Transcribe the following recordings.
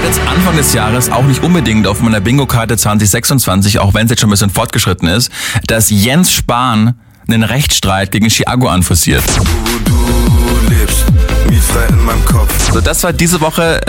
jetzt Anfang des Jahres auch nicht unbedingt auf meiner Bingo-Karte 2026, auch wenn es jetzt schon ein bisschen fortgeschritten ist, dass Jens Spahn einen Rechtsstreit gegen Chiago anforciert. Du lebst mietfrei in meinem Kopf. Also das war diese Woche...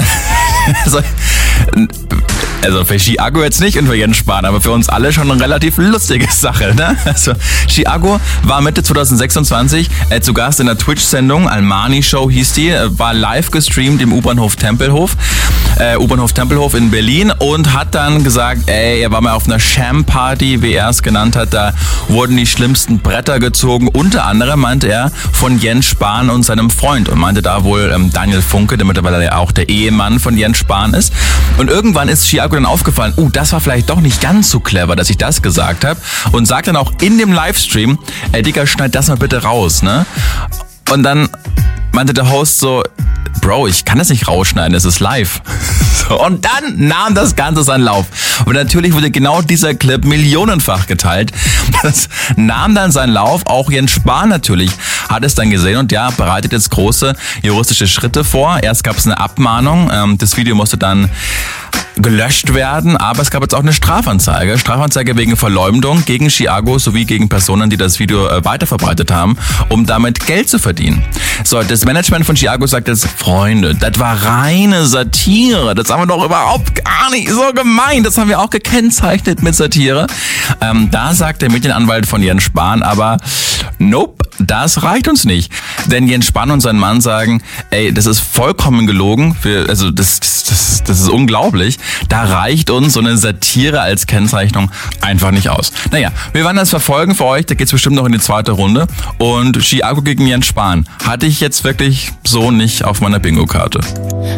Also für Chiago jetzt nicht und für Jens Spahn, aber für uns alle schon eine relativ lustige Sache, ne? Also Chiago war Mitte 2026 zu Gast in der Twitch-Sendung, Almani Show hieß die, war live gestreamt im U-Bahnhof Tempelhof in Berlin und hat dann gesagt, er war mal auf einer Sham-Party, wie er es genannt hat, da wurden die schlimmsten Bretter gezogen, unter anderem meinte er von Jens Spahn und seinem Freund und meinte da wohl Daniel Funke, der mittlerweile ja auch der Ehemann von Jens Spahn ist. Und irgendwann ist Chiago dann aufgefallen, das war vielleicht doch nicht ganz so clever, dass ich das gesagt habe und sagt dann auch in dem Livestream, Digga, schneid das mal bitte raus, ne? Und dann meinte der Host so, Bro, ich kann das nicht rausschneiden, es ist live. So, und dann nahm das Ganze seinen Lauf. Und natürlich wurde genau dieser Clip millionenfach geteilt. Das nahm dann seinen Lauf. Auch Jens Spahn natürlich hat es dann gesehen und ja, bereitet jetzt große juristische Schritte vor. Erst gab es eine Abmahnung. Das Video musste dann gelöscht werden, aber es gab jetzt auch eine Strafanzeige wegen Verleumdung gegen Chiago sowie gegen Personen, die das Video weiterverbreitet haben, um damit Geld zu verdienen. So, das Management von Chiago sagt jetzt, Freunde, das war reine Satire, das haben wir doch überhaupt gar nicht so gemeint, das haben wir auch gekennzeichnet mit Satire. Da sagt der Medienanwalt von Jens Spahn aber, nope, das reicht uns nicht. Denn Jens Spahn und sein Mann sagen, das ist vollkommen gelogen, das ist unglaublich. Da reicht uns so eine Satire als Kennzeichnung einfach nicht aus. Naja, wir werden das verfolgen für euch, da geht's bestimmt noch in die zweite Runde. Und Chiago gegen Jens Spahn hatte ich jetzt wirklich so nicht auf meiner Bingo-Karte.